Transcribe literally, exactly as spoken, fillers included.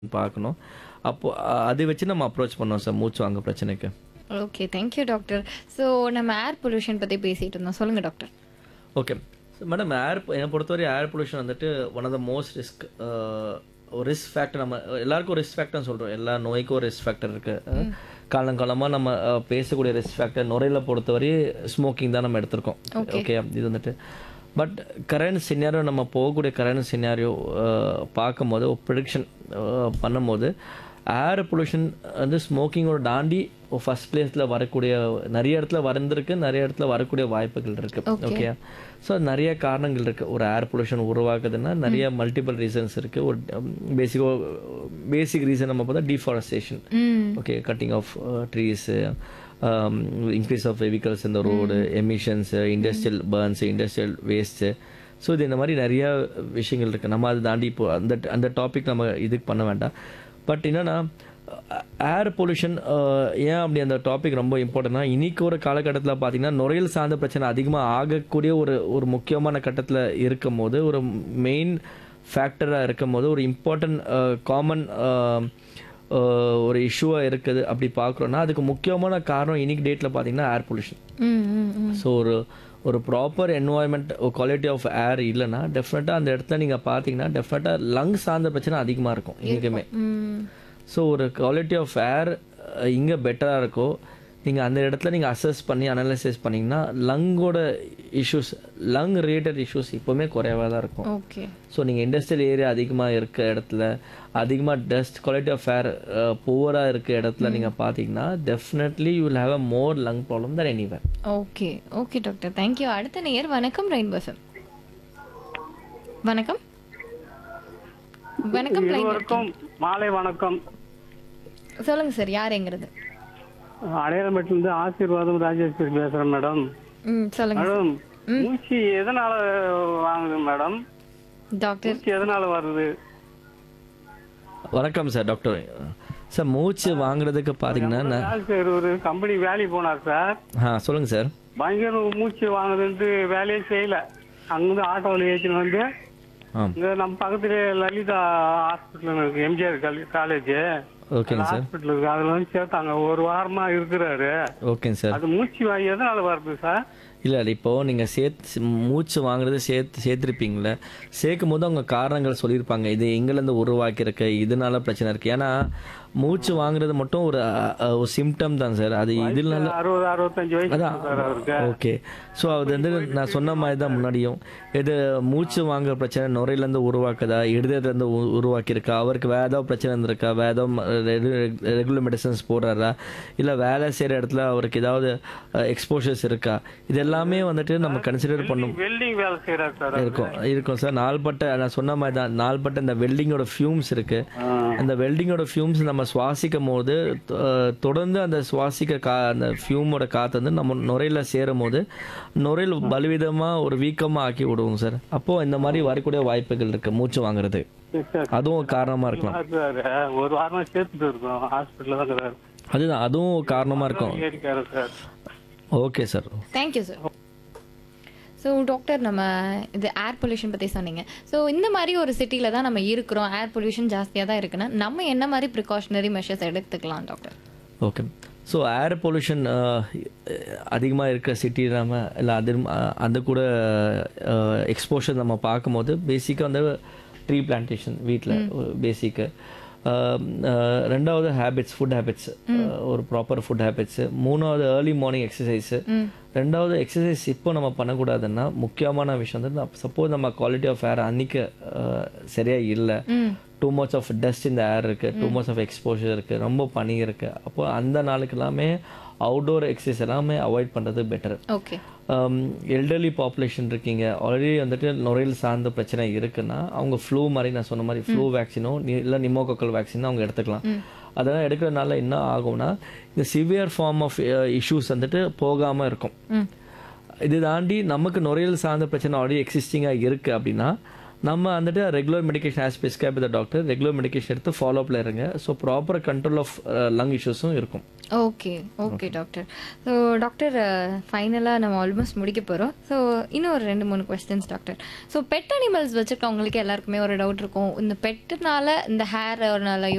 பார்க்கணும். அப்போ அ அதை வச்சு நம்ம அப்ரோச் பண்ணோம் சார் மூச்சு வாங்க பிரச்சனைக்கு. Okay. Thank you doctor. So நம்ம ஏர் பொல்யூஷன் பத்தி பேசிட்டு இருந்தோம். சொல்லுங்க டாக்டர். ஓகே. மேடம் ஏர் என்னை பொறுத்தவரை ஏர் பொல்யூஷன் வந்துட்டு one of the most risk ஒரு ரிஸ்க் ஃபேக்டர். நம்ம எல்லாருக்கும் ஒரு ரிஸ்க் ஃபேக்டர்னு சொல்கிறோம். எல்லா நோய்க்கும் ஒரு ரிஸ்க் ஃபேக்டர் இருக்குது. காலங்காலமாக நம்ம அஹ், பேசக்கூடிய ரிஸ்க் ஃபேக்டர் நுரையில் பொறுத்தவரை ஸ்மோக்கிங் தான் நம்ம எடுத்திருக்கோம். ஓகே. இது வந்துட்டு பட் கரண்ட் சினாரியோ நம்ம போகக்கூடிய கரண்ட் சினாரியோ பார்க்கும்போது ஒரு ப்ரிடிக்ஷன் பண்ணும்போது ஏர் பொல்யூஷன் வந்து ஸ்மோக்கிங்கோட தாண்டி ஃபர்ஸ்ட் பிளேஸில் வரக்கூடிய நிறைய இடத்துல வந்திருக்கு, நிறைய இடத்துல வரக்கூடிய வாய்ப்புகள் இருக்குது. ஓகே. ஸோ நிறைய காரணங்கள் இருக்குது. ஒரு ஏர் பொல்யூஷன் உருவாக்குதுன்னா நிறைய மல்டிபிள் ரீசன்ஸ் இருக்குது. ஒரு பேசிக்கோ பேசிக் ரீசன் நம்ம பார்த்தா deforestation. Okay. Cutting of trees, increase of vehicles இந்த road, emissions, industrial Burns, industrial waste. So இது இந்த மாதிரி நிறையா விஷயங்கள் இருக்குது. நம்ம அதை தாண்டி இப்போ அந்த அந்த டாபிக் நம்ம இதுக்கு பண்ண வேண்டாம். பட் என்னென்னா ஏர் பொல்யூஷன் ஏன் அப்படி அந்த டாபிக் ரொம்ப இம்பார்ட்டன்ட்னா இன்னைக்கு ஒரு காலகட்டத்தில் பார்த்தீங்கன்னா நுரையீரல் சார்ந்த பிரச்சனை அதிகமாக ஆகக்கூடிய ஒரு ஒரு முக்கியமான கட்டத்தில் இருக்கும் போது, ஒரு மெயின் ஃபேக்டராக இருக்கும் போது, ஒரு இம்பார்ட்டன்ட் காமன் ஒரு இஷ்யூவாக இருக்குது அப்படி பார்க்குறோன்னா அதுக்கு முக்கியமான காரணம் இன்னைக்கு டேட்டில் பார்த்தீங்கன்னா ஏர் பொல்யூஷன். ஸோ ஒரு ஒரு proper environment quality of air இல்லைன்னா டெஃபினட்டாக அந்த இடத்துல நீங்கள் பார்த்தீங்கன்னா டெஃபினட்டாக லங்ஸ் சார்ந்த பிரச்சனை அதிகமாக இருக்கும் இன்றைக்குமே. ஸோ ஒரு குவாலிட்டி ஆஃப் ஏர் இங்கே பெட்டராக இருக்கோ நீங்கள் அந்த இடத்துல நீங்கள் அசஸ் பண்ணி அனலைசிஸ் பண்ணிங்கன்னா லங்கோட இஷ்யூஸ், லங் ரிலேட்டட் இஷ்யூஸ் இப்போவுமே குறைவாக தான் இருக்கும். ஓகே. ஸோ நீங்கள் இண்டஸ்ட்ரியல் ஏரியா அதிகமாக இருக்க இடத்துல, அதிகமாக டஸ்ட் குவாலிட்டி ஆஃப் ஏர் புவராக இருக்க இடத்துல நீங்கள் பார்த்தீங்கன்னா definitely you will have a more lung problem than anywhere. Okay. Okay doctor. Thank you. அடுத்த நேயர் வணக்கம் ரெயின்போ எஃப்எம். வணக்கம். வணக்கம் ரெயின்போ. இருவருக்கும் மாலை வணக்கம். சொல்லுங்க சார், யாருங்கிறது? அடையாளமேட்டிலிருந்து ஆசீர்வாதம் ராஜேஸ்வரி பேசுறேன் மேடம். ம் சொல்லுங்க மேடம், மூச்சு எதனால வாங்குது மேடம்? டாக்டர். மூச்சு எதனால வருது? வணக்கம் சார் டாக்டர். சார் மூச்சு வாங்குறதுக்கு பார்த்தீங்கன்னா நான் யார் சார் ஒரு கம்பெனி வேலைக்கு போனார் சார். ஆ சொல்லுங்கள் சார். பயங்கர மூச்சு வாங்குதுன்ட்டு வேலையே செய்யல. அங்கிருந்து ஆட்டோவில் ஏற்றின்னு வந்து ஆ இங்க நம்ம பக்கத்துல லலிதா ஹாஸ்பிட்டல் இருக்கு, எம்ஜிஆர் காலேஜ் ஓகேங்க சார். ஹாஸ்பிட்டல் இருக்கு. அதுல வந்து சேர்த்தாங்க. ஒரு வாரமா இருக்கிறாரு. ஓகேங்க சார். அது மூச்சு வாங்கி எதனால வருது சார்? இல்லை இல்லை இப்போது நீங்கள் சேர்த்து மூச்சு வாங்குறது சேர்த்து சேர்த்துருப்பீங்களே, சேர்க்கும் போது அவங்க காரணங்கள் சொல்லியிருப்பாங்க. இது எங்கேருந்து உருவாக்கியிருக்க, இதனால பிரச்சனை இருக்குது. ஏன்னா மூச்சு வாங்குறது மட்டும் ஒரு அஹ், ஒரு சிம்டம் தான் சார். அது இதனால அறுபது அறுபத்தஞ்சு வயசு அதான் சார் அவருக்கு. ஓகே. ஸோ அது வந்து நான் சொன்ன மாதிரி தான் முன்னாடியும், இது மூச்சு வாங்குற பிரச்சனை நுரையிலேருந்து உருவாக்குதா, இருதயத்துலேருந்து உருவாக்கியிருக்கா, அவருக்கு வேறு ஏதாவது பிரச்சனை இருந்திருக்கா, வேறு ஏதாவது ரெகுலர் மெடிசன்ஸ் போடுறாரா, இல்லை வேலை செய்கிற இடத்துல அவருக்கு ஏதாவது எக்ஸ்போஷர்ஸ் இருக்கா, இது எல்லாமே வந்துட்டு நம்ம கன்சிடர் பண்ணும் வெல்டிங் வேலை செய்யறாரு சார். இருக்கும் இருக்கும் சார். நாள்பட்ட நான் சொன்ன மாதிரி தான் நாள்பட்ட இந்த வெல்டிங்கோட ஃபியூம்ஸ் இருக்குது. அந்த வெல்டிங்கோட ஃபியூம்ஸ் நம்ம சுவாசிக்கும் போது அஹ், தொடர்ந்து அந்த சுவாசிக்க கா அந்த ஃபியூமோட காற்று வந்து நம்ம நுரையில் சேரும் போது நுரையில் பலவிதமாக ஒரு வீக்கமாக ஆக்கி விடுவோம் சார். அப்போது இந்த மாதிரி வரக்கூடிய வாய்ப்புகள் இருக்குது மூச்சு வாங்குறது. அதுவும் ஒரு காரணமாக இருக்கலாம். சார் ஒரு வாரமா சேர்த்துட்டு இருக்கோம். ஹாஸ்பிட்டல் தான் இருக்கிறாரு. அதுதான் அதுவும் ஒரு காரணமாக இருக்கும். ஏறிக்காரு sir. Okay sir. Thank you sir. So doctor, நம்ம இது ஏர் பொல்யூஷன் பற்றி சொன்னீங்க. ஸோ இந்த மாதிரி ஒரு சிட்டியில் தான் நம்ம இருக்கிறோம், ஏர் பொல்யூஷன் ஜாஸ்தியாக தான் இருக்குன்னா நம்ம என்ன மாதிரி ப்ரிகாஷனரி மெஷர்ஸ் எடுத்துக்கலாம் doctor? Okay. So air pollution அதிகமாக இருக்கிற சிட்டி நம்ம இல்லை அது அந்த கூட எக்ஸ்போஷர் நம்ம பார்க்கும்போது பேசிக்காக வந்து ட்ரீ பிளான்டேஷன் வீட்டில் பேசிக்கு. ரெண்டாவது ஹேபிட்ஸ், ஃபுட் ஹேபிட்ஸ், ஒரு ப்ராப்பர் ஃபுட் ஹேபிட்ஸு. மூணாவது ஏர்லி மார்னிங் எக்ஸசைஸு. ரெண்டாவது எக்ஸசைஸ் இப்போ நம்ம பண்ணக்கூடாதுன்னா முக்கியமான விஷயம் வந்து சப்போஸ் நம்ம குவாலிட்டி ஆஃப் ஏர் அன்றைக்கி சரியாக இல்லை, டூ மச் ஆஃப் டஸ்ட் இந்த ஏர் இருக்குது, டூ மச் ஆஃப் எக்ஸ்போஷர் இருக்குது, ரொம்ப பனி இருக்குது, அப்போ அந்த நாளுக்கு எல்லாமே அவுட்டோர் எக்ஸசைஸ் எல்லாமே அவாய்ட் பண்ணுறது பெட்டர். ஓகே. எல்டர்லி பாப்புலேஷன் இருக்கீங்க, ஆல்ரெடி வந்துட்டு நுரையீரல் சார்ந்த பிரச்சனை இருக்குன்னா அவங்க ஃப்ளூ மாதிரி நான் சொன்ன மாதிரி ஃப்ளூ வேக்சினோ இல்லை நிமோகோக்கல் வேக்சினோ அவங்க எடுத்துக்கலாம். அதெல்லாம் எடுக்கிறதுனால என்ன ஆகும்னா இந்த சிவியர் ஃபார்ம் ஆஃப் இஷ்யூஸ் வந்துட்டு போகாமல் இருக்கும். இது தாண்டி நமக்கு நுரையீரல் சார்ந்த பிரச்சனை ஆல்ரெடி எக்ஸிஸ்டிங்காக இருக்குது அப்படின்னா நம்ம வந்துட்டு regular medication as prescribe with doctor, regular medication எடுத்து ஃபாலோ அப்ல இருங்க. So proper control of lung இஷ்யூஸும் இருக்கும். Okay. Okay doctor. So doctor, ஃபைனலாக நம்ம ஆல்மோஸ்ட் முடிக்க போகிறோம். ஸோ இன்னும் ஒரு ரெண்டு மூணு questions doctor. So pet animals வச்சுருக்கவங்களுக்கு எல்லாருக்குமே ஒரு டவுட் இருக்கும், இந்த பெட்டுனால இந்த ஹேர்னாலையோ